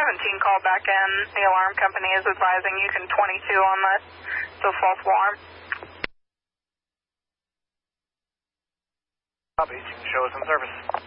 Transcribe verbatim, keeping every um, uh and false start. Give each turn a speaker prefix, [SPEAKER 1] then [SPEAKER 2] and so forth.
[SPEAKER 1] seventeen called back in. The alarm company is advising you can twenty-two on this. It's a false alarm.
[SPEAKER 2] Copy, you can show us in service.